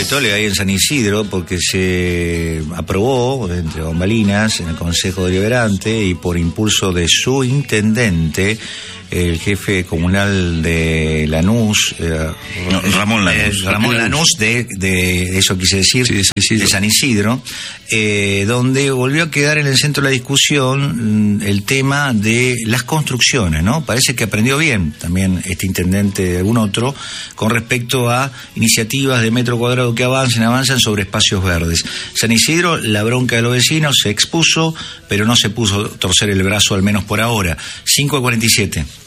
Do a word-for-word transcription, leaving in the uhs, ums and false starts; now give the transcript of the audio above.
Tole ahí en San Isidro, porque se aprobó, entre bambalinas, en el Consejo Deliberante y por impulso de su intendente, el jefe comunal de Lanús, eh, no, Ramón Lanús, eh, Ramón Lanús de, de eso quise decir, sí, sí, sí, de San Isidro, eh, donde volvió a quedar en el centro de la discusión el tema de las construcciones, ¿no? Parece que aprendió bien también este intendente de algún otro con respecto a iniciativas de metro cuadrado que avancen, avanzan sobre espacios verdes. San Isidro, la bronca de los vecinos, se expuso, pero no se puso torcer el brazo, al menos por ahora. cinco a cuarenta y siete.